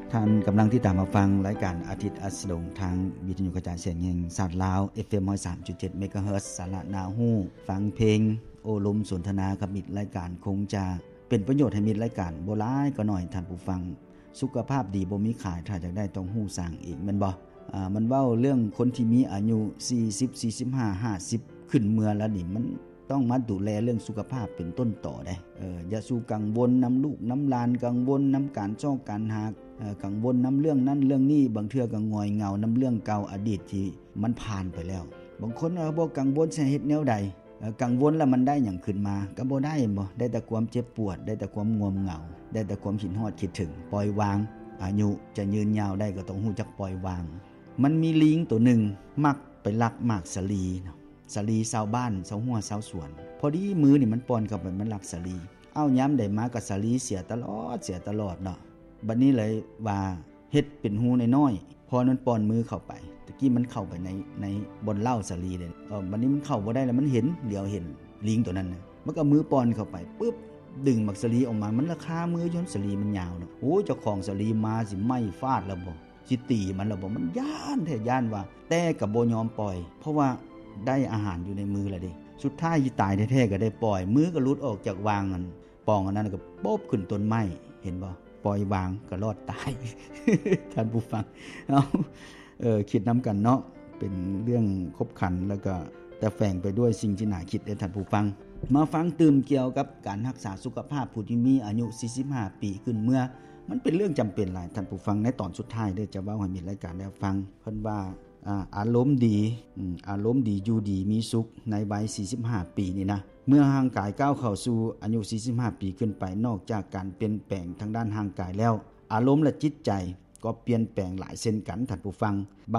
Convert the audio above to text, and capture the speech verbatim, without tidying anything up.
ท่านกำลังที่ตามมาฟังรายการอาทิตย์อัสดงทางวิทยุกระจายเสียงแห่งชาติลาว เอฟ เอ็ม หนึ่งร้อยสามจุดเจ็ด เมกะเฮิรตซ์ สาระนาฮู้ฟังเพลงโอลมสนทนากับมิตรรายการคงจะเป็นประโยชน์ให้มิตรรายการบ่หลายก็น้อยท่านผู้ฟังสุขภาพดีบ่มีขายถ้าอยากได้ต้องฮู้สร้างเองแม่นบ่อ่ามันเว้าเรื่องคนที่มีอายุสี่สิบ สี่สิบห้า ห้าสิบขึ้นเมื่อแล้วนี่มันต้องมาดูแลเรื่องสุขภาพเป็นต้นต่อได้เอออย่าสู่กังวลนําลูกนําหลานกังวลนําการจ้องการหาเอ่อกังวลนําเรื่องนั้นเรื่องนี้บางเทื่อก็งอยเหงานําเรื่องเก่าอดีตที่มันผ่านไปแล้วบางคนก็บ่กังวลสิเฮ็ดแนวใดเอ่อกังวลแล้วมันได้หยังขึ้นมาก็บ่ได้บ่ได้แต่ความเจ็บปวดได้แต่ความง่วงเหงาได้แต่ความคิดฮอดคิดถึงปล่อยวางอายุจะยืนยาวได้ก็ต้องรู้จักปล่อยวางมันมีลิงตัวหนึ่งมักไปลักหมากสาลีเนาะสาลีชาวบ้านชาวหัวชาวสวนพอดีมือนี่มันป้อนเข้าไปมันลักสาลีเอ้ายามใดมาก็สาลีเสียตลอดเสียตลอดเนาะบัดนี้เลยว่าเฮ็ดเป็นหูน้อยๆพอนั้นป้อนมือเข้าไปตะกี้มันเข้าไปในในบนเหล้าสาลีเลยเออบัดนี้มันเข้าบ่ได้แล้วมันเห็นเดี๋ยวเห็นลิงตัวนั้นน่ะมันก็มือป้อนเข้าไปปึ๊บดึงหมากสาลีออกมามันราคามือจนสาลีมันยาวเนาะโอ้เจ้าของสาลีมาสิไม้ฟาดแล้วบ่สิตีมันแล้วบ่มันย้านแท้ย้านว่าแต่ก็บ่ยอมปล่อยเพราะว่าได้อาหารอยู่ในมือแล้วเด้สุดท้ายสิตายแท้ๆก็ได้ปล่อยมือก็หลุดออกจากวางนั่นปองอันนั้นก็โป๊บขึ้นต้นไม้เห็นบ่ปล่อยวางก็รอดตาย ท่านผู้ฟังเนาะเออคิดนํากันเนาะเป็นเรื่องคบขันแล้วก็แต่แฝงไปด้วยสิ่งที่น่าคิดเด้อท่านผู้ฟังมาฟังตื่มเกี่ยวกับการรักษาสุขภาพผู้ที่มีอายุสี่สิบห้าปีขึ้นเมื่อมันเป็นเรื่องจําเป็นหลายท่านผู้ฟังในตอนสุดท้ายเด้อจะเว้าให้มีรายการได้ฟังเพิ่นว่าอ่าอารมณ์ดีอืมอารมณ์ดีอยู่ดีมีสุขในวัยสี่สิบห้าปีนี่นะเมื่อร่างกายก้าวเข้าสู่อายุสี่สิบห้าปีขึ้นไปนอกจากการเปลี่ยนแปลงทางด้านร่างกายแล้วอารมณ์และจิตใจก็เปลี่ยนแปลงหลายเช่นกันท่านผู้ฟัง